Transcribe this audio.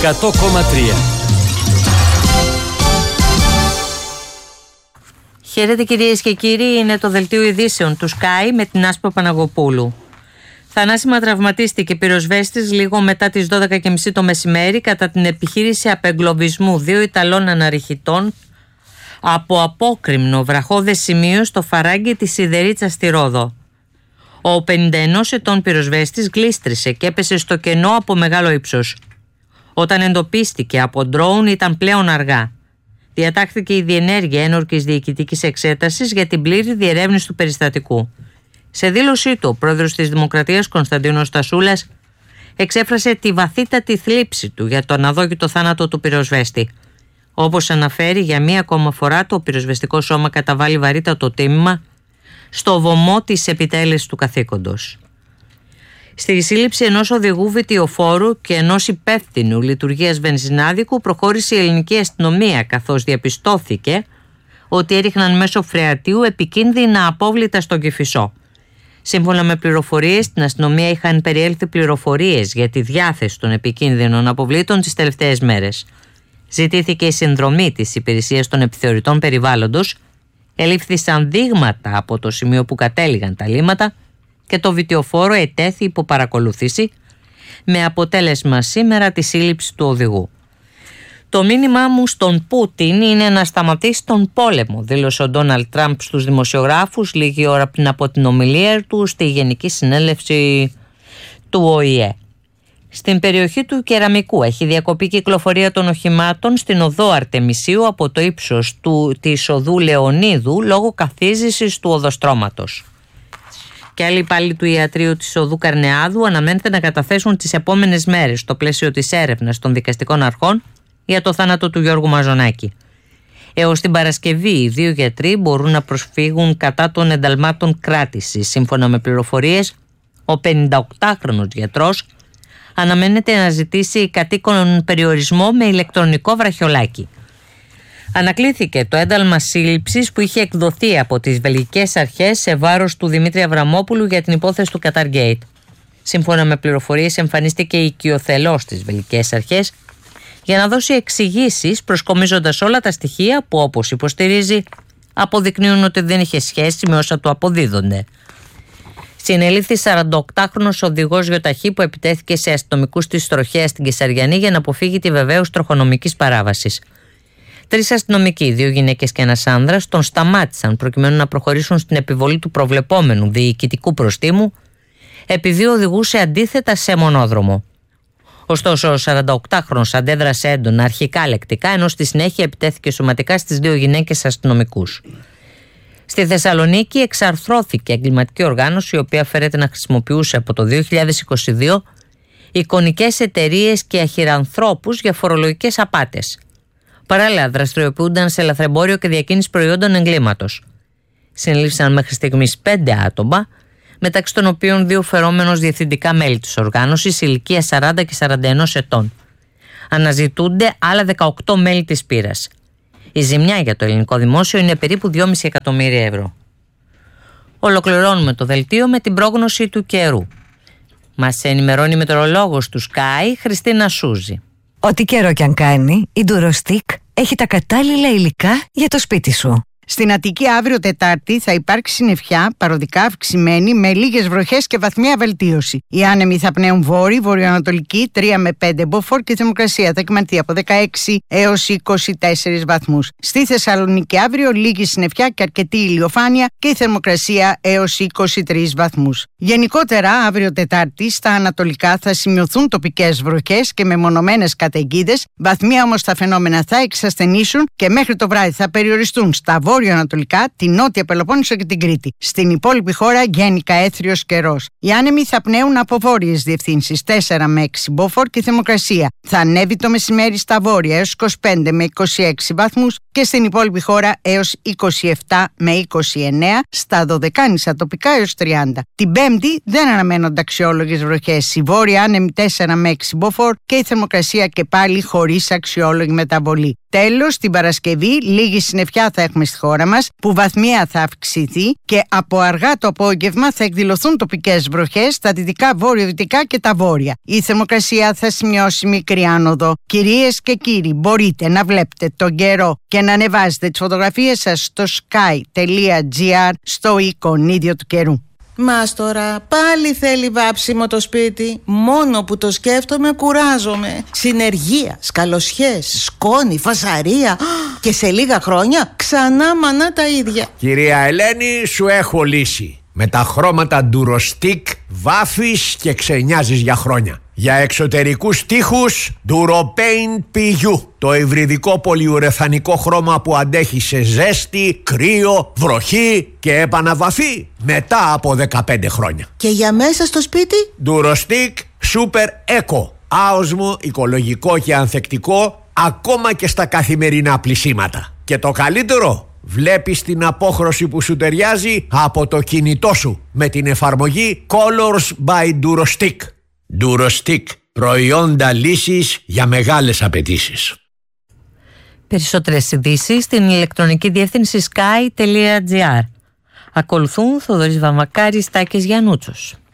100,3. Χαίρετε κυρίες και κύριοι, είναι το δελτίο ειδήσεων του Sky με την Άσπα Παναγοπούλου. Θανάσιμα τραυματίστηκε πυροσβέστης λίγο μετά τις 12.30 το μεσημέρι κατά την επιχείρηση απεγκλωβισμού 2 Ιταλών αναρριχητών από απόκρημνο βραχώδες σημείο στο φαράγγι της Σιδερίτσας στη Ρόδο. Ο 51 ετών πυροσβέστης γλίστρισε και έπεσε στο κενό από μεγάλο ύψος. Όταν εντοπίστηκε από ντρόουν ήταν πλέον αργά. Διατάχθηκε η διενέργεια ένορκης διοικητικής εξέτασης για την πλήρη διερεύνηση του περιστατικού. Σε δήλωσή του, ο πρόεδρος της Δημοκρατίας Κωνσταντίνος Στασούλας εξέφρασε τη βαθύτατη θλίψη του για το αναδόκητο θάνατο του πυροσβέστη. Όπως αναφέρει, για μία ακόμα φορά το πυροσβεστικό σώμα καταβάλει βαρύτατο τίμημα στο βωμό της επιτέλεσης του καθήκοντος. Στη σύλληψη ενός οδηγού βιτιοφόρου και ενός υπεύθυνου λειτουργίας βενζινάδικου προχώρησε η ελληνική αστυνομία, καθώς διαπιστώθηκε ότι έριχναν μέσω φρεατίου επικίνδυνα απόβλητα στον Κηφισό. Σύμφωνα με πληροφορίες, στην αστυνομία είχαν περιέλθει πληροφορίες για τη διάθεση των επικίνδυνων αποβλήτων τις τελευταίες μέρες. Ζητήθηκε η συνδρομή της Υπηρεσίας των Επιθεωρητών Περιβάλλοντος, ελήφθησαν δείγματα από το σημείο που κατέληγαν τα λίμματα και το βιτιοφόρο ετέθη υπό παρακολούθηση, με αποτέλεσμα σήμερα τη σύλληψη του οδηγού. «Το μήνυμά μου στον Πούτιν είναι να σταματήσει τον πόλεμο», δήλωσε ο Ντόναλντ Τραμπ στους δημοσιογράφους λίγη ώρα πριν από την ομιλία του στη Γενική Συνέλευση του ΟΗΕ. Στην περιοχή του Κεραμικού έχει διακοπεί κυκλοφορία των οχημάτων στην οδό Αρτεμισίου από το ύψος της οδού Λεωνίδου λόγω καθίζησης του οδοστρώματος. Και άλλοι υπάλληλοι του ιατρείου της οδού Καρνεάδου αναμένεται να καταθέσουν τις επόμενες μέρες στο πλαίσιο της έρευνας των δικαστικών αρχών για το θάνατο του Γιώργου Μαζονάκη. Έως την Παρασκευή οι 2 γιατροί μπορούν να προσφύγουν κατά των ενταλμάτων κράτησης. Σύμφωνα με πληροφορίες, ο 58χρονος γιατρός αναμένεται να ζητήσει κατοίκον περιορισμό με ηλεκτρονικό βραχιολάκι. Ανακλήθηκε το ένταλμα σύλληψης που είχε εκδοθεί από τις βελγικές αρχές σε βάρος του Δημήτρη Αβραμόπουλου για την υπόθεση του Qatargate. Σύμφωνα με πληροφορίες, εμφανίστηκε οικειοθελώς στις βελγικές αρχές για να δώσει εξηγήσεις, προσκομίζοντας όλα τα στοιχεία που, όπως υποστηρίζει, αποδεικνύουν ότι δεν είχε σχέση με όσα του αποδίδονται. Συνελήφθη 48χρονος οδηγός γιοταχή που επιτέθηκε σε αστυνομικούς της Τροχέας στην Κεσαριανή για να αποφύγει τη βεβαίως τροχονομικής παράβασης. 3 αστυνομικοί, 2 γυναίκες και ένας άνδρας, τον σταμάτησαν προκειμένου να προχωρήσουν στην επιβολή του προβλεπόμενου διοικητικού προστίμου επειδή οδηγούσε αντίθετα σε μονόδρομο. Ωστόσο, ο 48χρονος αντέδρασε έντονα αρχικά λεκτικά, ενώ στη συνέχεια επιτέθηκε σωματικά στις 2 γυναίκες αστυνομικούς. Στη Θεσσαλονίκη εξαρθρώθηκε εγκληματική οργάνωση η οποία φέρεται να χρησιμοποιούσε από το 2022 εικονικές εταιρείες και αχυρανθρώπους για φορολογικές απάτες. Παράλληλα, δραστηριοποιούνταν σε λαθρεμπόριο και διακίνηση προϊόντων εγκλήματος. Συνελήφθησαν μέχρι στιγμής 5 άτομα, μεταξύ των οποίων 2 φερόμενος διευθυντικά μέλη της οργάνωσης ηλικία 40 και 41 ετών. Αναζητούνται άλλα 18 μέλη της πύρας. Η ζημιά για το ελληνικό δημόσιο είναι περίπου 2,5 εκατομμύρια ευρώ. Ολοκληρώνουμε το δελτίο με την πρόγνωση του καιρού. Μας ενημερώνει η μετεωρολόγος του Sky, Χριστίνα Σούζη. Ό,τι καιρό κι αν κάνει, η Durostick έχει τα κατάλληλα υλικά για το σπίτι σου. Στην Αττική αύριο Τετάρτη θα υπάρξει συννεφιά, παροδικά αυξημένη, με λίγες βροχές και βαθμία βελτίωση. Οι άνεμοι θα πνέουν βόρειο-βορειοανατολική 3 με 5 μποφόρ και η θερμοκρασία θα κυμανθεί από 16 έως 24 βαθμούς. Στη Θεσσαλονίκη αύριο λίγη συννεφιά και αρκετή ηλιοφάνεια και η θερμοκρασία έως 23 βαθμούς. Γενικότερα αύριο Τετάρτη στα ανατολικά θα σημειωθούν τοπικές βροχές και μεμονωμένες καταιγίδες, βαθμία όμως τα φαινόμενα θα εξασθενήσουν και μέχρι το βράδυ θα περιοριστούν στα βόρειο-ανατολικά, την Νότια Πελοπόννησο και την Κρήτη. Στην υπόλοιπη χώρα γενικά έθριος καιρός. Οι άνεμοι θα πνέουν από βόρειες διευθύνσεις 4 με 6 μποφόρ και η θερμοκρασία θα ανέβει το μεσημέρι στα βόρεια έως 25 με 26 βαθμούς και στην υπόλοιπη χώρα έως 27 με 29, στα Δωδεκάνησα τοπικά έως 30. Την Πέμπτη δεν αναμένονται αξιόλογες βροχές. Η βόρεια άνεμοι 4 με 6 μποφόρ και η θερμοκρασία και πάλι χωρίς αξιόλογη μεταβολή. Τέλος, την Παρασκευή λίγη συννεφιά θα έχουμε στη χώρα μας, που βαθμία θα αυξηθεί και από αργά το απόγευμα θα εκδηλωθούν τοπικές βροχές στα δυτικά, βόρειο-δυτικά και τα βόρεια. Η θερμοκρασία θα σημειώσει μικρή άνοδο. Κυρίες και κύριοι, μπορείτε να βλέπετε τον καιρό και να ανεβάζετε τις φωτογραφίες σας στο sky.gr στο εικονίδιο του καιρού. Μάστορα, πάλι θέλει βάψιμο το σπίτι. Μόνο που το σκέφτομαι κουράζομαι. Συνεργεία, σκαλοσιές, σκόνη, φασαρία. Και σε λίγα χρόνια ξανά μανά τα ίδια. Κυρία Ελένη, σου έχω λύση. Με τα χρώματα Durostick βάφεις και ξενιάζεις για χρόνια. Για εξωτερικούς τοίχους Duropaint PU. Το υβριδικό πολυουρεθανικό χρώμα που αντέχει σε ζέστη, κρύο, βροχή και επαναβαφή μετά από 15 χρόνια. Και για μέσα στο σπίτι? Durostick Super Eco. Άοσμο, οικολογικό και ανθεκτικό ακόμα και στα καθημερινά πλυσίματα. Και το καλύτερο, βλέπεις την απόχρωση που σου ταιριάζει από το κινητό σου με την εφαρμογή Colors by Durostick. Durostick, προϊόντα λύσης για μεγάλες απαιτήσεις. Περισσότερες ειδήσεις στην ηλεκτρονική διεύθυνση sky.gr. Ακολουθούν Θοδωρής Βαμακάρης, Τάκης Γιαννούτσος.